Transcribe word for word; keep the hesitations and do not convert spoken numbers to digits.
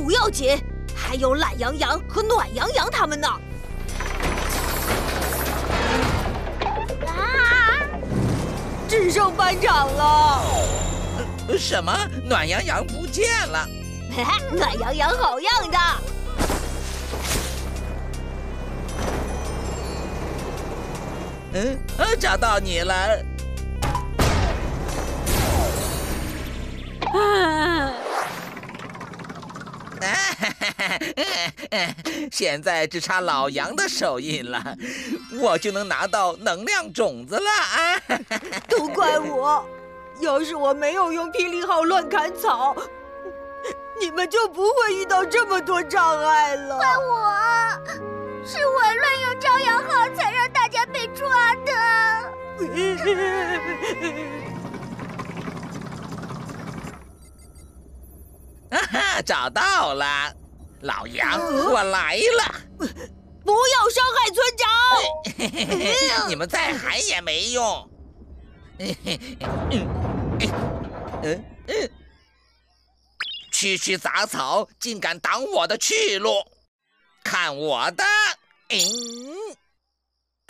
不要紧，还有懒羊羊和暖羊羊他们呢。啊！只剩班长了。 什么？暖羊羊不见了？ 暖羊羊好样的！ 嗯，找到你了。 啊！ 现在只差老杨的手印了，我就能拿到能量种子了啊！ 都怪我，要是我没有用霹雳号乱砍草，你们就不会遇到这么多障碍了。 怪我，是我乱用朝阳号才让大家被抓的。 哈哈，找到了，老杨，我来了！ 不要伤害村长！你们再喊也没用。嗯嗯嗯，区区杂草竟敢挡我的去路，看我的！嗯。